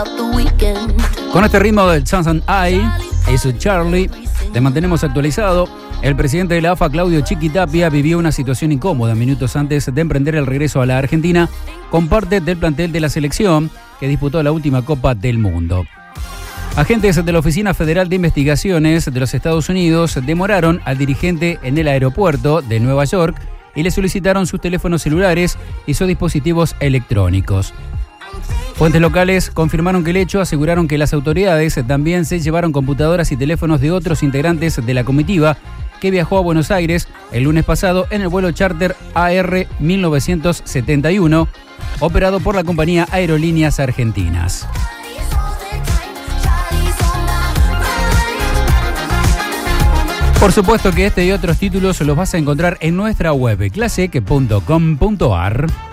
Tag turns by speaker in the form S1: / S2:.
S1: Con este ritmo del Sunshine Eye, es Charlie, te mantenemos actualizado. El presidente de la AFA, Claudio Chiquitapia, vivió una situación incómoda minutos antes de emprender el regreso a la Argentina con parte del plantel de la selección que disputó la última Copa del Mundo. Agentes de la Oficina Federal de Investigaciones de los Estados Unidos demoraron al dirigente en el aeropuerto de Nueva York y le solicitaron sus teléfonos celulares y sus dispositivos electrónicos. Fuentes locales confirmaron que el hecho, aseguraron que las autoridades también se llevaron computadoras y teléfonos de otros integrantes de la comitiva que viajó a Buenos Aires el lunes pasado en el vuelo charter AR 1971, operado por la compañía Aerolíneas Argentinas. Por supuesto que este y otros títulos los vas a encontrar en nuestra web, clasec.com.ar.